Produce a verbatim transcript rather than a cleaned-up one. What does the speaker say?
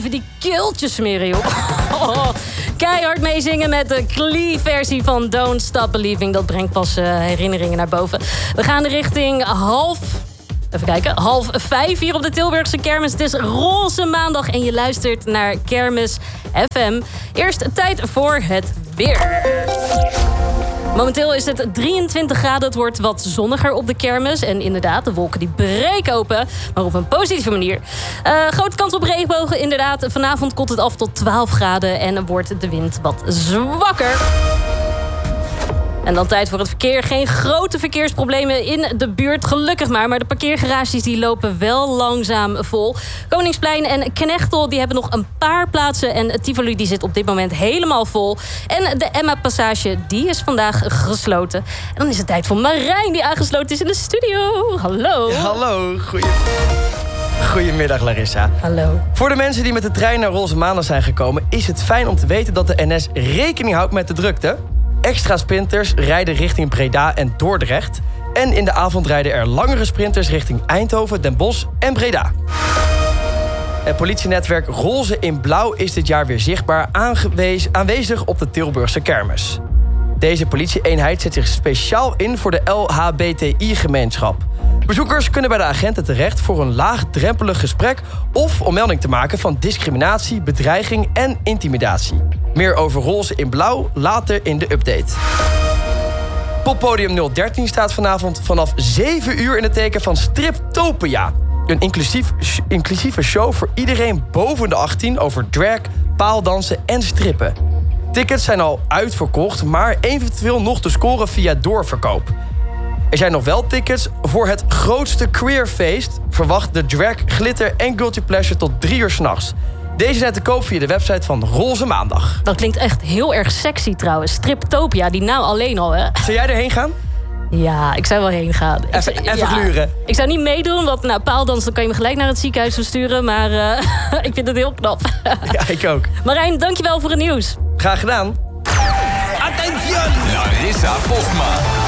even die keeltjes smeren, joh. Oh, keihard meezingen met de Klee-versie van Don't Stop Believing. Dat brengt pas uh, herinneringen naar boven. We gaan richting half... Even kijken, half vijf hier op de Tilburgse Kermis. Het is Roze Maandag en je luistert naar Kermis F M. Eerst tijd voor het weer. Momenteel is het drieëntwintig graden. Het wordt wat zonniger op de kermis. En inderdaad, de wolken die breken open. Maar op een positieve manier. Uh, grote kans op regenbogen, inderdaad. Vanavond koelt het af tot twaalf graden. En wordt de wind wat zwakker. En dan tijd voor het verkeer. Geen grote verkeersproblemen in de buurt, gelukkig maar. Maar de parkeergarages die lopen wel langzaam vol. Koningsplein en Knechtel die hebben nog een paar plaatsen. En Tivoli die zit op dit moment helemaal vol. En de Emma-passage die is vandaag gesloten. En dan is het tijd voor Marijn die aangesloten is in de studio. Hallo. Hallo, goeie... Goedemiddag Larissa. Hallo. Voor de mensen die met de trein naar Roze Maandag zijn gekomen... is het fijn om te weten dat de N S rekening houdt met de drukte. Extra sprinters rijden richting Breda en Dordrecht. En in de avond rijden er langere sprinters richting Eindhoven, Den Bosch en Breda. Het politienetwerk Roze in Blauw is dit jaar weer zichtbaar aangewees, aanwezig op de Tilburgse Kermis. Deze politieeenheid zet zich speciaal in voor de L H B T I-gemeenschap. Bezoekers kunnen bij de agenten terecht voor een laagdrempelig gesprek... of om melding te maken van discriminatie, bedreiging en intimidatie. Meer over Roze in Blauw later in de update. Poppodium nul dertien staat vanavond vanaf zeven uur in het teken van Striptopia. Een inclusief, inclusieve show voor iedereen boven de achttien over drag, paaldansen en strippen. Tickets zijn al uitverkocht, maar eventueel nog te scoren via doorverkoop. Er zijn nog wel tickets voor het grootste queerfeest. Verwacht de drag, glitter en guilty pleasure tot drie uur 's nachts. Deze zijn te koop via de website van Roze Maandag. Dat klinkt echt heel erg sexy trouwens. Striptopia, die naam alleen al, hè? Zou jij erheen gaan? Ja, ik zou wel heen gaan. Even, ik, even ja, gluren. Ik zou niet meedoen, want nou, paaldans, dan kan je me gelijk naar het ziekenhuis versturen. Maar uh, ik vind het heel knap. Ja, ik ook. Marijn, dankjewel voor het nieuws. Graag gedaan. Attention! Larissa Postma.